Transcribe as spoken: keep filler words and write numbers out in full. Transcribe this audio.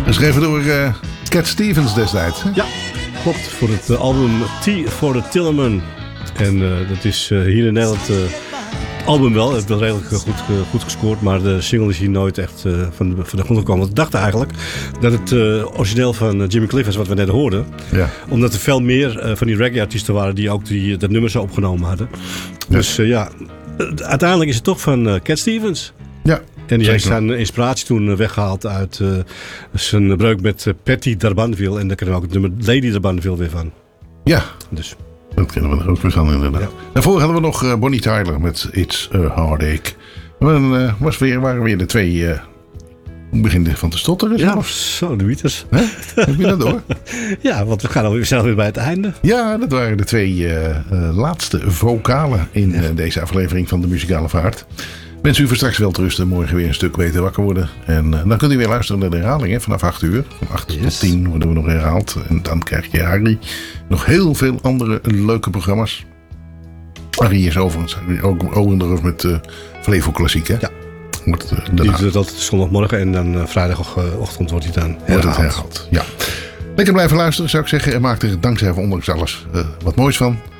Geschreven door uh, Cat Stevens destijds. Hè? Ja, klopt. Voor het uh, album T for the Tillerman. En uh, dat is uh, hier in Nederland... Uh, het album wel, het heeft wel redelijk uh, goed, uh, goed gescoord. Maar de single is hier nooit echt uh, van, de, van de grond gekomen. Want ik dacht eigenlijk dat het uh, origineel van uh, Jimmy Cliff is wat we net hoorden. Ja. Omdat er veel meer uh, van die reggae-artiesten waren die ook die, dat nummer zo opgenomen hadden. Ja. Dus uh, ja, uiteindelijk is het toch van uh, Cat Stevens. Ja. En die heeft zijn inspiratie toen weggehaald uit uh, zijn breuk met uh, Patty d'Arbanville. En daar kennen we ook het nummer Lady d'Arbanville weer van. Ja, dus. Dat kennen we er ook weer van inderdaad. Ja. Daarvoor hadden we nog uh, Bonnie Tyler met It's a Heartache. En uh, was weer, waren weer de twee... Uh, ik begin van te stotteren. Ja, of zo, de Beatles. Heb je dat door? Ja, want we gaan alweer zelf weer bij het einde. Ja, dat waren de twee uh, uh, laatste vocalen in uh, deze aflevering van de Muzikale Vaart. Mensen, u voor straks wel te rusten. Morgen weer een stuk beter wakker worden. En uh, dan kunt u weer luisteren naar de herhaling. Hè, vanaf acht uur. Van acht yes. tot tien worden we nog herhaald. En dan krijg je Harry. Nog heel veel andere leuke programma's. Harry is overigens ook overigens met uh, Flevo Klassiek. Hè? Ja. Wordt, uh, Die doet het altijd zondagmorgen. En dan uh, vrijdagochtend wordt hij dan herhaald. Wordt het herhaald. Ja. Lekker blijven luisteren zou ik zeggen. En maak er dankzij ondanks alles uh, wat moois van.